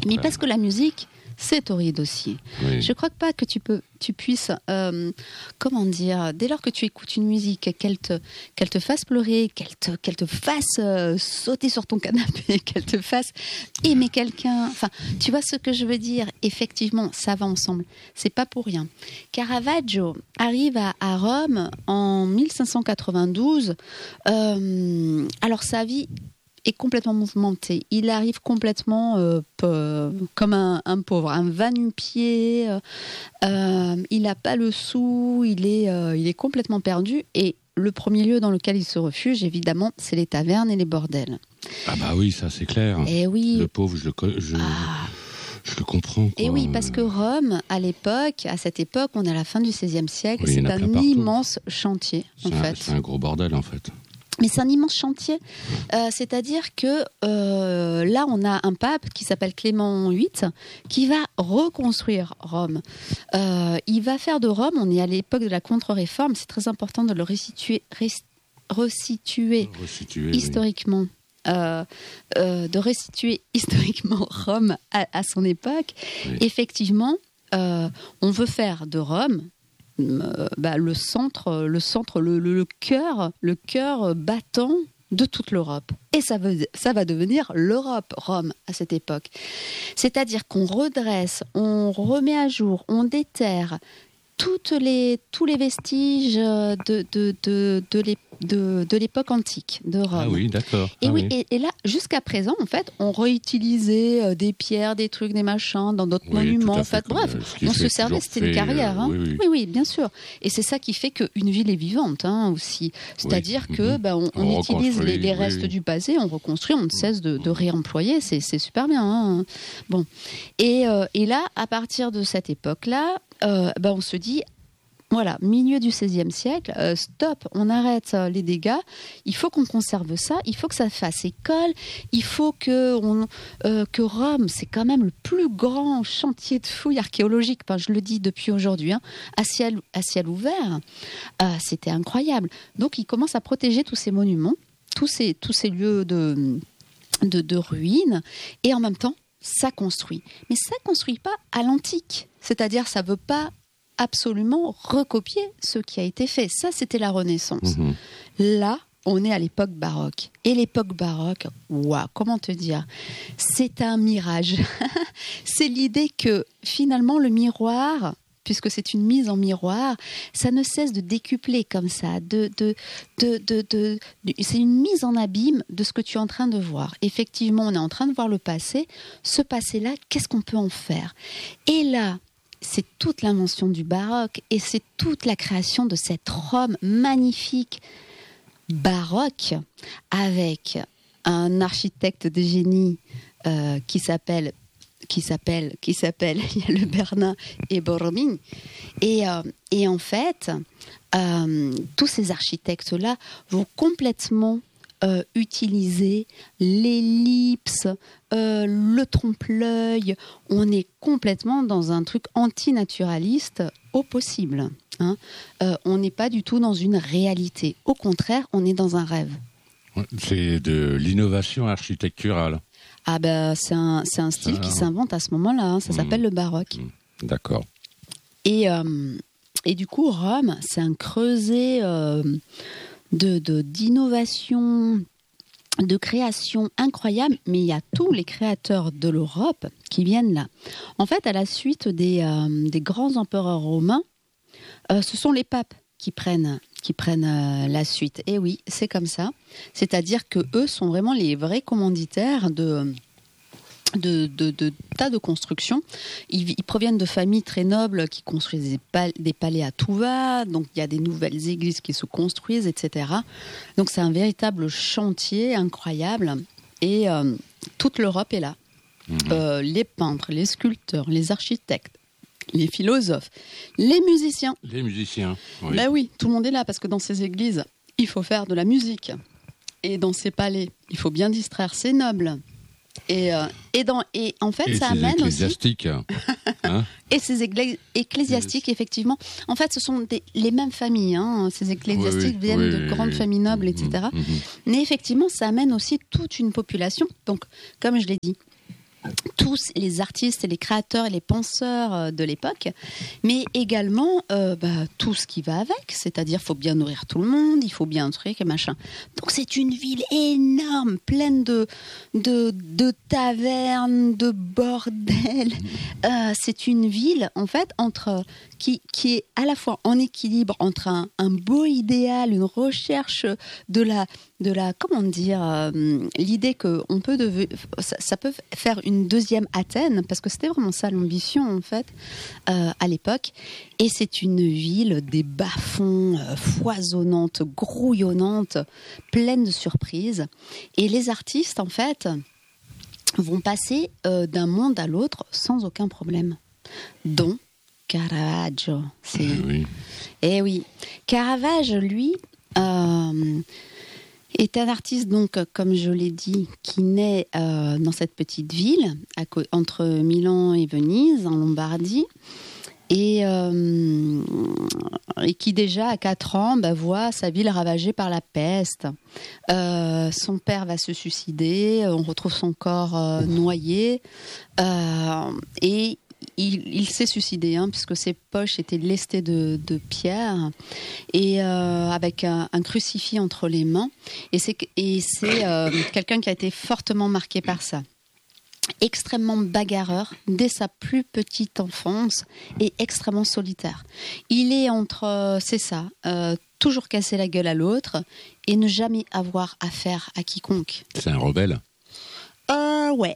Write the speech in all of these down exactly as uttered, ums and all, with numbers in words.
Mais parce que la musique, c'est torride aussi. Oui. Je ne crois pas que tu, peux, tu puisses, euh, comment dire, dès lors que tu écoutes une musique, qu'elle te, qu'elle te fasse pleurer, qu'elle te, qu'elle te fasse euh, sauter sur ton canapé, qu'elle te fasse aimer quelqu'un. Enfin, tu vois ce que je veux dire? Effectivement, ça va ensemble. C'est pas pour rien. Caravaggio arrive à, à Rome en mille cinq cent quatre-vingt-douze. Euh, alors, sa vie est complètement mouvementé. Il arrive complètement euh, peu, comme un, un pauvre, un va-nu-pied. Euh, euh, il n'a pas le sou, il est, euh, il est complètement perdu. Et le premier lieu dans lequel il se refuge, évidemment, c'est les tavernes et les bordels. Ah bah oui, ça c'est clair. Et oui. Le pauvre, je le, je, ah. je le comprends. Quoi. Et oui, parce que Rome, à l'époque, à cette époque, on est à la fin du seizième siècle, oui, c'est un immense chantier, c'est en un, fait. C'est un gros bordel, en fait. Mais c'est un immense chantier. Euh, c'est-à-dire que euh, là, on a un pape qui s'appelle Clément huit qui va reconstruire Rome. Euh, il va faire de Rome, on est à l'époque de la contre-réforme, c'est très important de le resituer, res, resituer, resituer historiquement. Oui. Euh, euh, de restituer historiquement Rome à, à son époque. Oui. Effectivement, euh, on veut faire de Rome Euh, bah, le centre, le centre, le, le, le cœur, le cœur battant de toute l'Europe. Et ça, veut, ça va devenir l'Europe, Rome, à cette époque. C'est-à-dire qu'on redresse, on remet à jour, on déterre toutes les, tous les vestiges de, de, de, de, de, de, de l'époque antique de Rome. Ah oui, d'accord. Et, ah oui, oui. Et, et là, jusqu'à présent, en fait, on réutilisait des pierres, des trucs, des machins dans d'autres oui, monuments. En fait, fait, bref, on se servait, c'était des carrières. Hein. Euh, oui, oui. oui, oui, bien sûr. Et c'est ça qui fait qu'une ville est vivante hein, aussi. C'est-à-dire oui. que mm-hmm. bah, on, on, on utilise les, les restes oui. du passé, on reconstruit, on ne cesse de, de réemployer. C'est, c'est super bien. Hein. Bon. Et, euh, et là, à partir de cette époque-là, euh, bah, on se dit... Voilà, milieu du seizième siècle, euh, stop, on arrête euh, les dégâts, il faut qu'on conserve ça, il faut que ça fasse école, il faut que, on, euh, que Rome, c'est quand même le plus grand chantier de fouilles archéologiques, enfin, je le dis depuis aujourd'hui, hein, à, ciel, à ciel ouvert, euh, c'était incroyable. Donc il commence à protéger tous ces monuments, tous ces, tous ces lieux de, de, de ruines, et en même temps, ça construit. Mais ça ne construit pas à l'antique, c'est-à-dire ça ne veut pas absolument recopier ce qui a été fait. Ça, c'était la Renaissance. Mmh. Là, on est à l'époque baroque. Et l'époque baroque, waouh, comment te dire ? C'est un mirage. C'est l'idée que, finalement, le miroir, puisque c'est une mise en miroir, ça ne cesse de décupler comme ça. De, de, de, de, de, de, c'est une mise en abîme de ce que tu es en train de voir. Effectivement, on est en train de voir le passé. Ce passé-là, qu'est-ce qu'on peut en faire ? Et là, c'est toute l'invention du baroque et c'est toute la création de cette Rome magnifique baroque avec un architecte de génie euh, qui s'appelle qui s'appelle qui s'appelle il y a le Bernin et Borromini et euh, et en fait euh, tous ces architectes là vont complètement Euh, utiliser l'ellipse, euh, le trompe-l'œil. On est complètement dans un truc antinaturaliste au possible. Hein. Euh, on n'est pas du tout dans une réalité. Au contraire, on est dans un rêve. C'est de l'innovation architecturale. Ah ben, c'est un, c'est un style ah. qui s'invente à ce moment-là. Hein. Ça mmh. s'appelle le baroque. Mmh. D'accord. Et, euh, et du coup, Rome, c'est un creuset... Euh, De, de, d'innovation, de création incroyable, mais il y a tous les créateurs de l'Europe qui viennent là. En fait, à la suite des, euh, des grands empereurs romains, euh, ce sont les papes qui prennent, qui prennent euh, la suite. Et oui, c'est comme ça. C'est-à-dire qu'eux sont vraiment les vrais commanditaires de... De, de, de tas de constructions. Ils, ils proviennent de familles très nobles qui construisent des, pal- des palais à tout va, donc il y a des nouvelles églises qui se construisent, et cetera. Donc c'est un véritable chantier incroyable et euh, toute l'Europe est là. Mmh. Euh, les peintres, les sculpteurs, les architectes, les philosophes, les musiciens. Les musiciens, oui. Ben oui, tout le monde est là parce que dans ces églises, il faut faire de la musique. Et dans ces palais, il faut bien distraire ces nobles. Et, euh, et, dans, et en fait, et ça ces amène ecclésiastiques. aussi... hein et ces églé... ecclésiastiques, effectivement. En fait, ce sont des... les mêmes familles. Hein. Ces ecclésiastiques oui, oui, viennent oui, de grandes oui, familles nobles, oui, et cetera. Mmh, mmh. Mais effectivement, ça amène aussi toute une population. Donc, comme je l'ai dit, tous les artistes et les créateurs et les penseurs de l'époque, mais également euh, bah, tout ce qui va avec, c'est-à-dire il faut bien nourrir tout le monde, il faut bien un truc et machin. Donc c'est une ville énorme, pleine de, de, de tavernes, de bordel. Euh, c'est une ville, en fait, entre, qui, qui est à la fois en équilibre entre un, un beau idéal, une recherche de la... de la, comment dire, euh, l'idée qu'on peut, de, ça, ça peut faire une deuxième Athènes, parce que c'était vraiment ça l'ambition, en fait, euh, à l'époque. Et c'est une ville des bas-fonds, euh, foisonnante, grouillonnante, pleine de surprises. Et les artistes, en fait, vont passer euh, d'un monde à l'autre sans aucun problème. Dont Caravaggio. C'est... Eh oui. Eh oui. Caravage, lui... Euh, est un artiste, donc, comme je l'ai dit, qui naît euh, dans cette petite ville, à co- entre Milan et Venise, en Lombardie, et, euh, et qui déjà, à quatre ans, bah, voit sa ville ravagée par la peste. Euh, son père va se suicider, on retrouve son corps euh, noyé, euh, et Il, il s'est suicidé, hein, puisque ses poches étaient lestées de, de pierre et euh, avec un, un crucifix entre les mains. Et c'est, et c'est euh, quelqu'un qui a été fortement marqué par ça. Extrêmement bagarreur dès sa plus petite enfance et extrêmement solitaire. Il est entre, euh, c'est ça, euh, toujours casser la gueule à l'autre et ne jamais avoir affaire à quiconque. C'est un rebelle. Euh, ouais,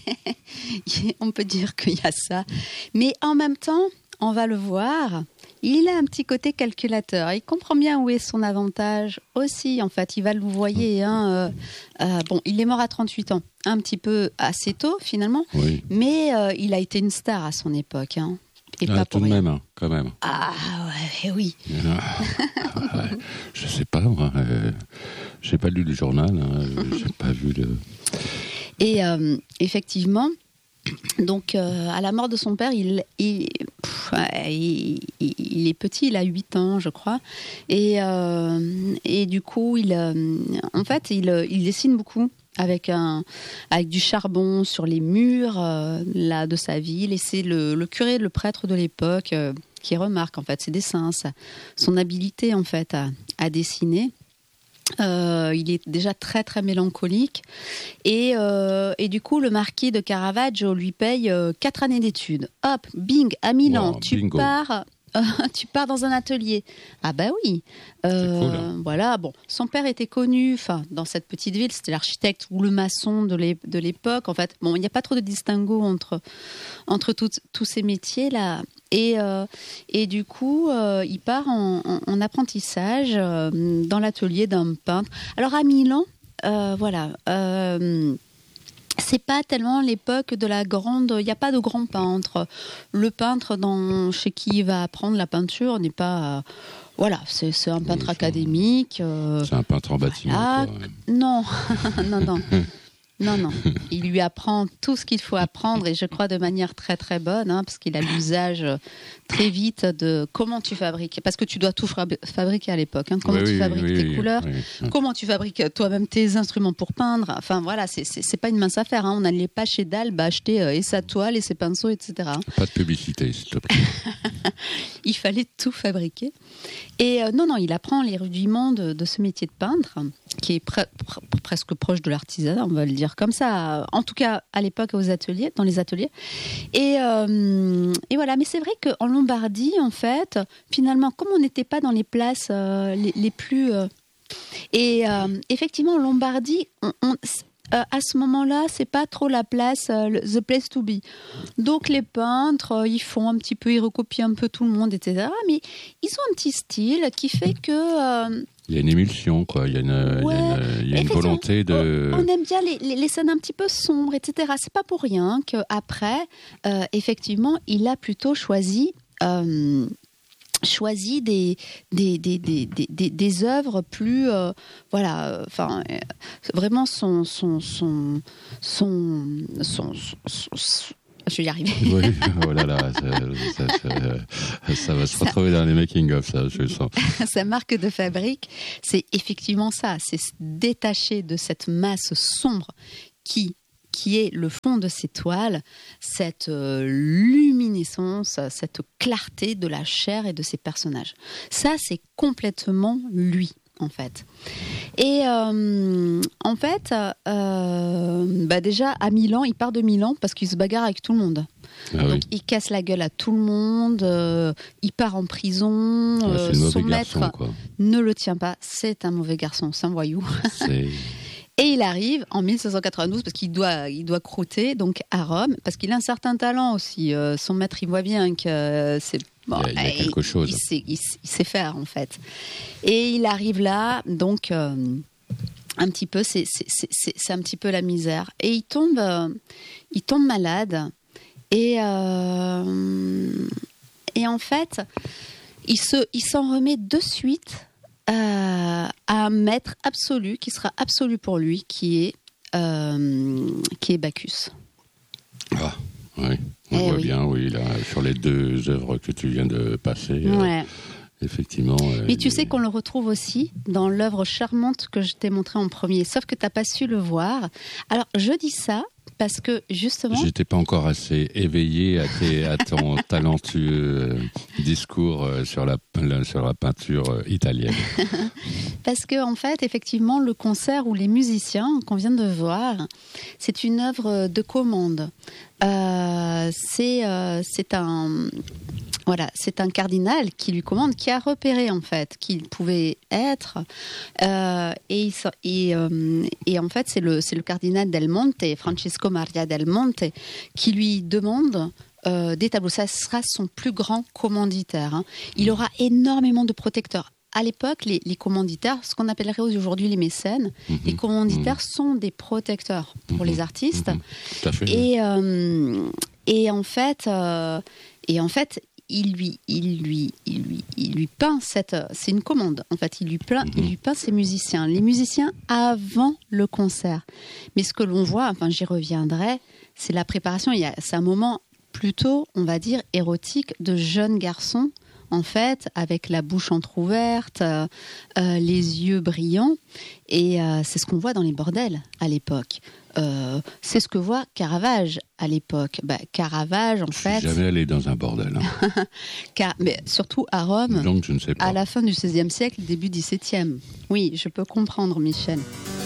on peut dire qu'il y a ça. Mais en même temps, on va le voir, il a un petit côté calculateur. Il comprend bien où est son avantage aussi, en fait. Il va le voyer. Hein, euh, euh, bon, il est mort à trente-huit ans, un petit peu assez tôt, finalement. Oui. Mais euh, il a été une star à son époque. Hein, et ah, pas tout pour de rien. même, hein, quand même. Ah, ouais, oui. Ah, ouais, je sais pas, moi. Euh, j'ai pas lu le journal. Hein, j'ai pas vu le... Et euh, effectivement, donc euh, à la mort de son père, il, il, pff, il, il est petit, il a huit ans, je crois. Et, euh, et du coup, il, euh, en fait, il, il dessine beaucoup avec, un, avec du charbon sur les murs euh, là, de sa ville. Et c'est le, le curé, le prêtre de l'époque euh, qui remarque en fait ses dessins, sa, son habileté en fait à, à dessiner. Euh, il est déjà très très mélancolique et, euh, et du coup le marquis de Caravaggio lui paye euh, quatre années d'études. Hop, bing, à Milan, wow, tu bingo. pars euh, tu pars dans un atelier. Ah bah oui. Euh, cool, hein. Voilà, bon, son père était connu, enfin dans cette petite ville, c'était l'architecte ou le maçon de, l'é- de l'époque. En fait, bon, il n'y a pas trop de distinguo entre entre toutes, tous ces métiers là. Et, euh, et du coup, euh, il part en, en, en apprentissage euh, dans l'atelier d'un peintre. Alors à Milan, euh, voilà, euh, c'est pas tellement l'époque de la grande. Il n'y a pas de grand peintre. Le peintre dans, chez qui il va apprendre la peinture n'est pas. Euh, voilà, c'est, c'est un peintre oui, académique. Euh, c'est un peintre en bâtiment. voilà. Quoi, ouais. Non, non, non. Non, non. Il lui apprend tout ce qu'il faut apprendre et je crois de manière très très bonne, hein, parce qu'il a l'usage très vite de comment tu fabriques. Parce que tu dois tout fabri- fabriquer à l'époque. Hein, comment Oui, tu oui, fabriques oui, tes oui, couleurs, oui. comment tu fabriques toi-même tes instruments pour peindre. Enfin voilà, c'est, c'est, c'est pas une mince affaire. Hein. On n'allait pas chez Dalbe acheter euh, et sa toile et ses pinceaux, et cetera. Pas de publicité, s'il te plaît. Il fallait tout fabriquer. Et euh, non, non, il apprend les rudiments de, de ce métier de peintre, qui est pre- pre- presque proche de l'artisanat, on va le dire comme ça. En tout cas, à l'époque, aux ateliers, dans les ateliers. Et, euh, et voilà. Mais c'est vrai qu'en Lombardie, en fait, finalement, comme on n'était pas dans les places euh, les, les plus... Euh, et euh, effectivement, en Lombardie, on... on Euh, à ce moment-là, c'est pas trop la place, euh, le- the place to be. Donc les peintres, euh, ils font un petit peu, ils recopient un peu tout le monde, et cetera. Mais ils ont un petit style qui fait que euh, Il y a une émulsion, quoi. Il y a une, Ouais, il y a une, il y a une volonté de. on aime bien les, les, les scènes un petit peu sombres, et cetera. C'est pas pour rien qu'après, euh, effectivement, il a plutôt choisi. Euh, choisi des des des des des, des, des œuvres plus euh, voilà enfin euh, vraiment son son son son son, son, son je vais y arriver. Oui, oh là là, ça, ça, ça, ça va se ça, retrouver dans les making-of, ça, je le sens. Sa marque de fabrique, c'est effectivement ça, c'est se détacher de cette masse sombre qui qui est le fond de ses toiles, cette euh, luminescence, cette clarté de la chair et de ses personnages. Ça, c'est complètement lui, en fait. Et euh, en fait, euh, bah déjà, à Milan, il part de Milan parce qu'il se bagarre avec tout le monde. Ah donc, oui. Il casse la gueule à tout le monde, euh, il part en prison, ouais, euh, son maître garçon, ne le tient pas, c'est un mauvais garçon, c'est un voyou. C'est... Et il arrive en mille cinq cent quatre-vingt-douze parce qu'il doit, il doit croûter donc à Rome, parce qu'il a un certain talent aussi. Euh, son maître, il voit bien que c'est... Bon, il y a, il y a quelque il, chose. Il sait, il, il sait faire, en fait. Et il arrive là, donc... Euh, un petit peu, c'est, c'est, c'est, c'est un petit peu la misère. Et il tombe, euh, il tombe malade. Et, euh, et en fait, il, se, il s'en remet de suite euh, à un maître absolu, qui sera absolu pour lui, qui est, euh, qui est Bacchus. Ah, oui. On eh voit oui. bien, oui, là, sur les deux œuvres que tu viens de passer. Ouais. Euh, Effectivement. Euh, Mais tu sais qu'on le retrouve aussi dans l'œuvre charmante que je t'ai montrée en premier, sauf que tu n'as pas su le voir. Alors, je dis ça parce que, justement... J'étais pas encore assez éveillé à, tes, à ton talentueux euh, discours euh, sur, la, la, sur la peinture euh, italienne. Parce que, en fait, effectivement, le concert où les musiciens qu'on vient de voir, c'est une œuvre de commande. Euh, c'est, euh, c'est un... Voilà, c'est un cardinal qui lui commande, qui a repéré en fait qu'il pouvait être, euh, et, et, euh, et en fait c'est le, c'est le cardinal Del Monte, Francesco Maria Del Monte, qui lui demande euh, des tableaux. Ça sera son plus grand commanditaire. Hein. Il aura énormément de protecteurs. À l'époque, les, les commanditaires, ce qu'on appellerait aujourd'hui les mécènes, mmh, les commanditaires mmh. sont des protecteurs pour mmh, les artistes. Mmh, tout à fait. Et, euh, et en fait, euh, et en fait. Il lui, il lui, il lui, il lui peint cette, c'est une commande. En fait, il lui peint, mm-hmm. il lui peint ses musiciens, les musiciens avant le concert. Mais ce que l'on voit, enfin, j'y reviendrai, c'est la préparation. Il y a, c'est un moment plutôt, on va dire, érotique de jeunes garçons, en fait, avec la bouche entrouverte, euh, euh, les yeux brillants, et euh, c'est ce qu'on voit dans les bordels à l'époque. Euh, c'est ce que voit Caravage à l'époque. Bah, Caravage, en je fait... Je suis jamais allé dans un bordel. Hein. Car, mais surtout à Rome, donc, je ne sais pas. À la fin du seizième siècle, début dix-septième. Oui, je peux comprendre, Michel.